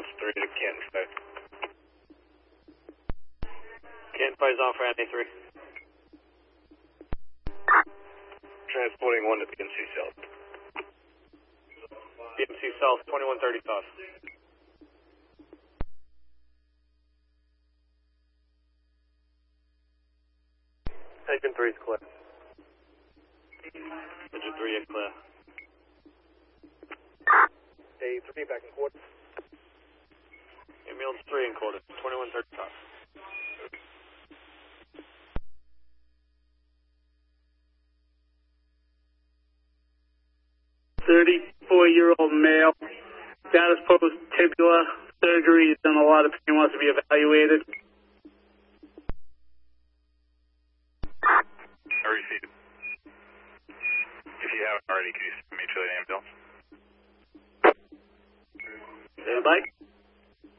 ambulance 3 to Canton 5. Canton 5 is on for NA3. Transporting 1 to BMC South. BMC South, 2130 South. Engine 3 is clear. Engine 3 is clear. A3 back in quarters. Ambulance 3 in quarters, 2130 South. 34-year-old male, status post-tibular surgery, he's done a lot of pain, wants to be evaluated. I received. If you haven't already, can you send me to an ambulance? Stand by.